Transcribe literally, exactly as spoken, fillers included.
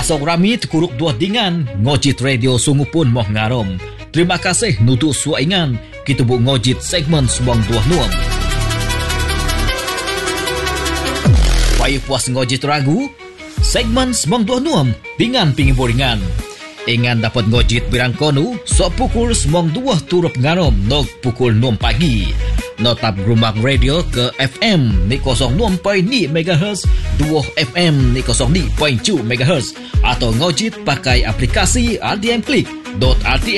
Asok rami tekuruk dua dingan, ngojit radio sungu pun moh ngarom. Terima kasih nutuk suaingan, kita bu ngojit segmen Semong Dua Nuam. Payah puas ngojit ragu, segmen Semong Dua Nuam dengan pinggir boringan. Ingan dapat ngojit birang konu, sok pukul Semong Dua turut ngarom, nok pukul enam pagi. Notap Rumak Radio ke F M ni kosong enam perpuluhan lima megahertz, dua F M ni kosong lima perpuluhan tujuh megahertz atau ngojit pakai aplikasi R T M Click dot R T M